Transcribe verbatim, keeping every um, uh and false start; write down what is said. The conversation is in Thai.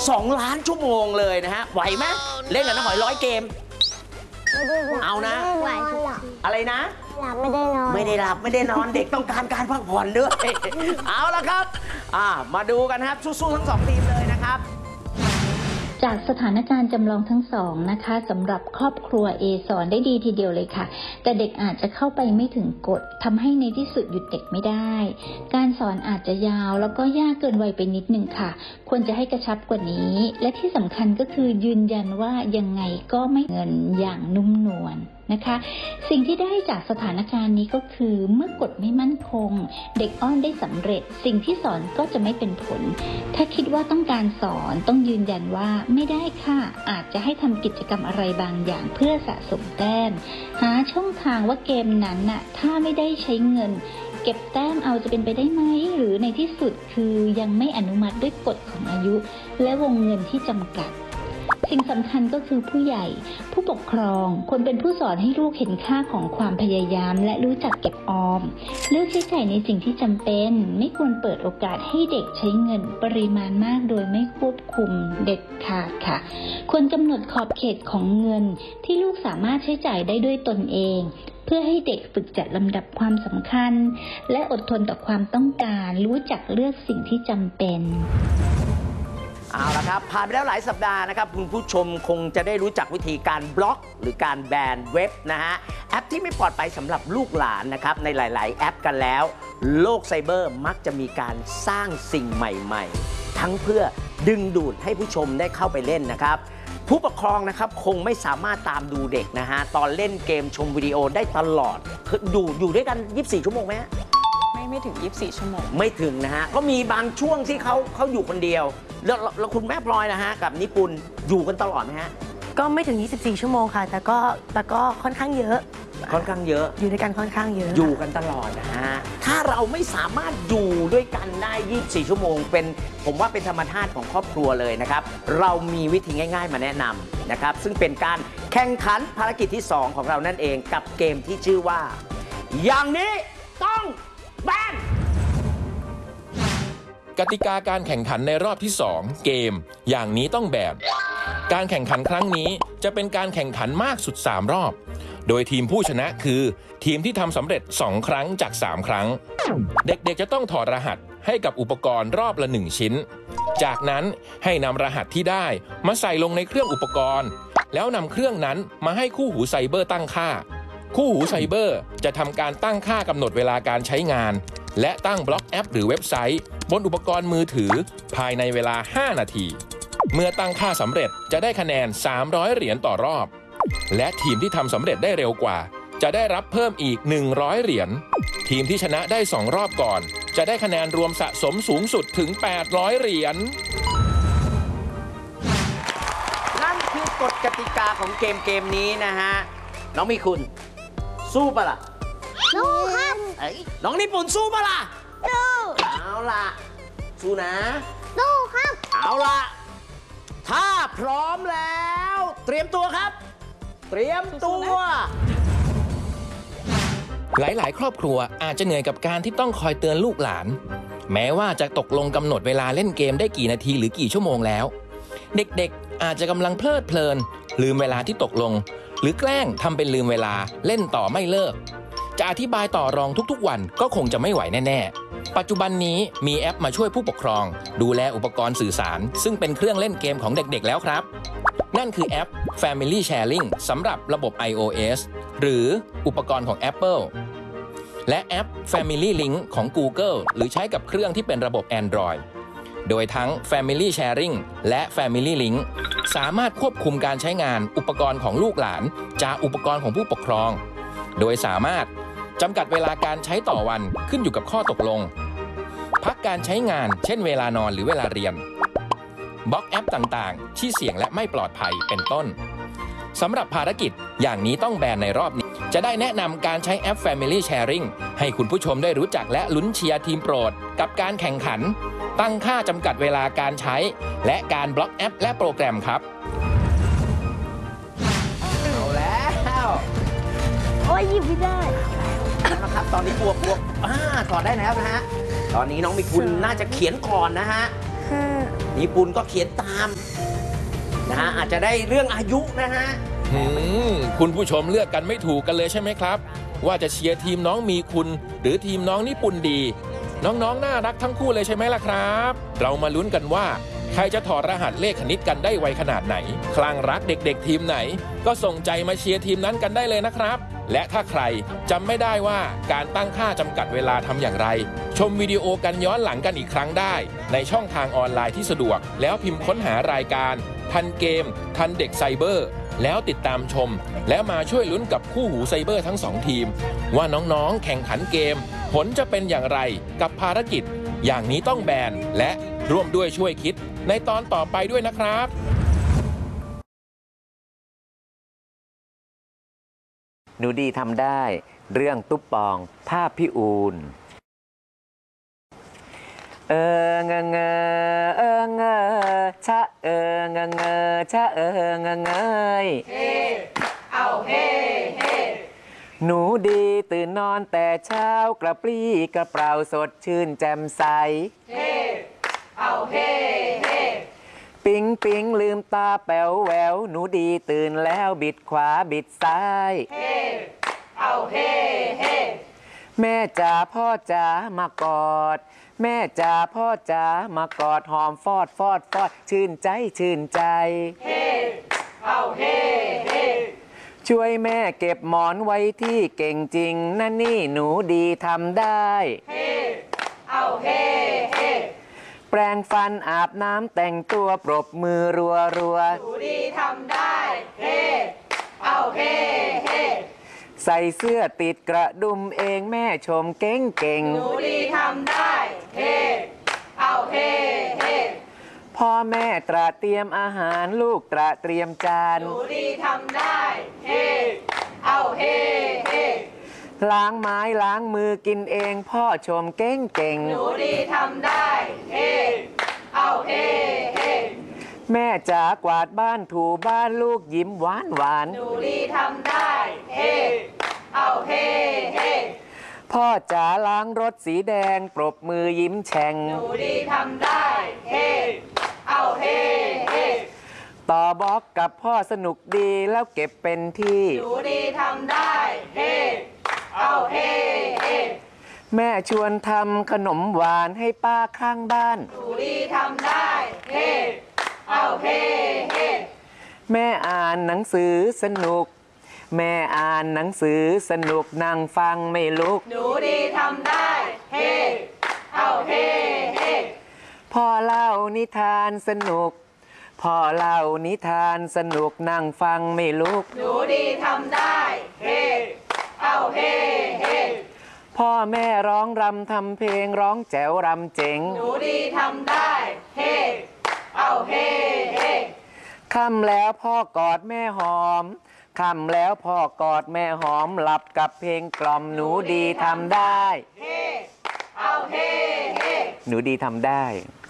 สองล้านชั่วโมงเลยนะฮะไหวไหมเล่นกับน้ำหอยร้อยเกมเอานะอะไรนะหลับไม่ได้นอนไม่ได้หลับไม่ได้นอนเด็กต้องการการพักผ่อนด้วยเอาละครับอ่ามาดูกันครับสู้ๆทั้งสองทีมเลยนะครับจากสถานการณ์จำลองทั้งสองนะคะสำหรับครอบครัว A สอนได้ดีทีเดียวเลยค่ะแต่เด็กอาจจะเข้าไปไม่ถึงกฎทำให้ในที่สุดหยุดเด็กไม่ได้การสอนอาจจะยาวแล้วก็ยากเกินวัยไปนิดนึงค่ะควรจะให้กระชับกว่านี้และที่สำคัญก็คือยืนยันว่ายังไงก็ไม่เงินอย่างนุ่มนวลนะคะสิ่งที่ได้จากสถานการณ์นี้ก็คือเมื่อกฎไม่มั่นคงเด็กอ้อนได้สำเร็จสิ่งที่สอนก็จะไม่เป็นผลถ้าคิดว่าต้องการสอนต้องยืนยันว่าไม่ได้ค่ะอาจจะให้ทำกิจกรรมอะไรบางอย่างเพื่อสะสมแต้มหาช่องทางว่าเกมนั้นน่ะถ้าไม่ได้ใช้เงินเก็บแต้มเอาจะเป็นไปได้ไหมหรือในที่สุดคือยังไม่อนุมัติด้วยกฎของอายุและวงเงินที่จำกัดสิ่งสำคัญก็คือผู้ใหญ่ผู้ปกครองควรเป็นผู้สอนให้ลูกเห็นค่าของความพยายามและรู้จักเก็บออมเลือกใช้จ่ายในสิ่งที่จำเป็นไม่ควรเปิดโอกาสให้เด็กใช้เงินปริมาณมากโดยไม่ควบคุมเด็ดขาดค่ะควรกำหนดขอบเขตของเงินที่ลูกสามารถใช้จ่ายได้ด้วยตนเองเพื่อให้เด็กฝึกจัดลำดับความสำคัญและอดทนต่อความต้องการรู้จักเลือกสิ่งที่จำเป็นเอาละครับผ่านไปแล้วหลายสัปดาห์นะครับคุณผู้ชมคงจะได้รู้จักวิธีการบล็อกหรือการแบนเว็บนะฮะแอปที่ไม่ปลอดภัยสำหรับลูกหลานนะครับในหลายๆแอปกันแล้วโลกไซเบอร์มักจะมีการสร้างสิ่งใหม่ๆทั้งเพื่อดึงดูดให้ผู้ชมได้เข้าไปเล่นนะครับผู้ปกครองนะครับคงไม่สามารถตามดูเด็กนะฮะตอนเล่นเกมชมวิดีโอได้ตลอดคือดูอยู่ด้วยกันยี่สิบสี่ชั่วโมงไหมฮะไม่ไม่ถึงยี่สิบสี่ชั่วโมงไม่ถึงนะฮะก็มีบางช่วงที่เขาเขาอยู่คนเดียวแล้วแล้วคุณแม่พลอยนะฮะกับนิปุนอยู่กันตลอดไหมฮะก็ไม่ถึงยี่สิบสี่ชั่วโมงค่ะแต่ก็แต่ก็ค่อนข้างเยอะค่อนข้างเยอะอยู่ด้วยกันค่อนข้างเยอะอยู่กันตลอดนะฮะถ้าเราไม่สามารถอยู่ด้วยกันได้ยี่สิบสี่ชั่วโมงเป็นผมว่าเป็นธรรมชาติของครอบครัวเลยนะครับเรามีวิธีง่ายๆมาแนะนำนะครับซึ่งเป็นการแข่งขันภารกิจที่สองของเรานั่นเองกับเกมที่ชื่อว่าอย่างนี้ต้องแบนกติกาการแข่งขันในรอบที่สองเกมอย่างนี้ต้องแบนการแข่งขันครั้งนี้จะเป็นการแข่งขันมากสุดสามรอบโดยทีมผู้ชนะคือทีมที่ทำสำเร็จสองครั้งจากสามครั้งเด็กๆจะต้องถอดรหัสให้กับอุปกรณ์รอบละหนึ่งชิ้นจากนั้นให้นำรหัสที่ได้มาใส่ลงในเครื่องอุปกรณ์แล้วนำเครื่องนั้นมาให้คู่หูไซเบอร์ตั้งค่าคู่หูไซเบอร์จะทำการตั้งค่ากำหนดเวลาการใช้งานและตั้งบล็อกแอปหรือเว็บไซต์บนอุปกรณ์มือถือภายในเวลาห้านาทีเมื่อตั้งค่าสำเร็จจะได้คะแนนสามร้อยเหรียญต่อรอบและทีมที่ทำสำเร็จได้เร็วกว่าจะได้รับเพิ่มอีกหนึ่งร้อยเหรียญทีมที่ชนะได้สองรอบก่อนจะได้คะแนนรวมสะสมสูงสุดถึงแปดร้อยเหรียญนั่นคือกฎกติกาของเกมเกมนี้นะฮะน้องมีคุณสู้ปะล่ะสู้ครับน้องนิปุนสู้ปะล่ะสู้เอาล่ะสู้นะสู้ครับเอาล่ะถ้าพร้อมแล้วเตรียมตัวครับเตรียมตัวหลายๆครอบครัวอาจจะเหนื่อยกับการที่ต้องคอยเตือนลูกหลานแม้ว่าจะตกลงกำหนดเวลาเล่นเกมได้กี่นาทีหรือกี่ชั่วโมงแล้วเด็กๆอาจจะกำลังเพลิดเพลินลืมเวลาที่ตกลงหรือแกล้งทำเป็นลืมเวลาเล่นต่อไม่เลิกจะอธิบายต่อรองทุกๆวันก็คงจะไม่ไหวแน่ๆปัจจุบันนี้มีแอปมาช่วยผู้ปกครองดูแลอุปกรณ์สื่อสารซึ่งเป็นเครื่องเล่นเกมของเด็กๆแล้วครับนั่นคือแอป Family Sharing สำหรับระบบ ไอ โอ เอส หรืออุปกรณ์ของ Apple และแอป Family Link ของ Google หรือใช้กับเครื่องที่เป็นระบบ Android โดยทั้ง Family Sharing และ Family Link สามารถควบคุมการใช้งานอุปกรณ์ของลูกหลานจากอุปกรณ์ของผู้ปกครองโดยสามารถจำกัดเวลาการใช้ต่อวันขึ้นอยู่กับข้อตกลงพักการใช้งานเช่นเวลานอนหรือเวลาเรียนบล็อกแอปต่างๆที่เสี่ยงและไม่ปลอดภัยเป็นต้นสำหรับภารกิจอย่างนี้ต้องแบนในรอบนี้จะได้แนะนำการใช้แอป Family Sharing ให้คุณผู้ชมได้รู้จักและลุ้นเชียร์ทีมโปรดกับการแข่งขันตั้งค่าจำกัดเวลาการใช้และการบล็อกแอปและโปรแกรมครับเอาแล้วโอ้ยหยิบไม่ได้นะครับตอนนี้บวกบวกอ่าถอดได้แล้วนะฮะตอนนี้น้องมีคุณน่าจะเขียนก่อนนะฮะนิญี่ปุ่นก็เขียนตามนะฮะอาจจะได้เรื่องอายุนะฮะหืมคุณผู้ชมเลือกกันไม่ถูกกันเลยใช่ไหมครับ ว่าจะเชียร์ทีมน้องมีคุณ หรือทีมน้องญี่ปุ่นดี น้องๆน่ารักทั้งคู่เลยใช่ไหมล่ะครับ เรามาลุ้นกันว่าใครจะถอดรหัสเลขคณิตกันได้ไวขนาดไหน คลั่งรักเด็กๆทีมไหน ก็ส่งใจมาเชียร์ทีมนั้นกันได้เลยนะครับ และถ้าใครจำไม่ได้ว่าการตั้งค่าจำกัดเวลาทำอย่างไร ชมวิดีโอกันย้อนหลังกันอีกครั้งได้ ในช่องทางออนไลน์ที่สะดวก แล้วพิมพ์ค้นหารายการทันเกม ทันเด็กไซเบอร์ แล้วติดตามชม แล้วมาช่วยลุ้นกับคู่หูไซเบอร์ทั้งสองทีม ว่าน้องๆแข่งขันเกม ผลจะเป็นอย่างไรกับภารกิจ อย่างนี้ต้องแบนและร่วมด้วยช่วยคิดในตอนต่อไปด้วยนะครับหนูดีทำได้เรื่องตุ๊บปองภาพพี่อูนเออเงเงเออเงชะเออเงเงชะเออเงเงยเฮเอาเฮเฮหนูดีตื่นนอนแต่เช้ากระปรี้กระเปร่าสดชื่นแจ่มใสเฮเอาเฮเฮปิ๊งปิ๊งลืมตาแป๋วแหววหนูดีตื่นแล้วบิดขวาบิดซ้ายเฮเอาเฮเฮแม่จ๋าพ่อจ๋ามากอดแม่จ๋าพ่อจ๋ามากอดหอมฟอดฟอดฟอดชื่นใจชื่นใจเฮเอาเฮเฮช่วยแม่เก็บหมอนไว้ที่เก่งจริงนะนี่หนูดีทำได้เฮเอาเฮเฮแปรงฟันอาบน้ำแต่งตัวปรบมือรัวรัวหนูดีทำได้เฮเอาเฮเฮใส่เสื้อติดกระดุมเองแม่ชมเก่งเก่งหนูดีทำได้เฮเอาเฮเฮพ่อแม่ตระเตรียมอาหารลูกตระเตรียมจานหนูดีทำได้เฮเอาเฮเฮล้างไม้ล้างมือกินเองพ่อชมเก่งเก่งหนูดีทำได้เฮเอาเฮเฮแม่จ๋ากวาดบ้านถูบ้านลูกยิ้มหวานหวานหนูดีทำได้เฮเอาเฮเฮพ่อจ๋าล้างรถสีแดงปรบมือยิ้มแฉ่งหนูดีทำได้เฮเอาเฮเฮต่อบล็อกกับพ่อสนุกดีแล้วเก็บเป็นที่หนูดีทำได้เฮเอาเฮเฮแม่ชวนทำขนมหวานให้ป้าข้างบ้านหนูดีทำได้เฮเอาเฮเฮแม่อ่านหนังสือสนุกแม่อ่านหนังสือสนุกนั่งฟังไม่ลุกหนูดีทำได้เฮเอาเฮเฮพ่อเล่านิทานสนุกพ่อเล่านิทานสนุกนั่งฟังไม่ลุกหนูดีทำได้เฮเอาเฮเฮพ่อแม่ร้องรำทำเพลงร้องแจ๋วรำเจ๋งหนูดีทำได้เฮเอาเฮเฮค่ำแล้วพ่อกอดแม่หอมค่ำแล้วพ่อกอดแม่หอมหลับกับเพลงกล่อมหนูดีทำได้เฮเอาเฮเฮหนูดีทำได้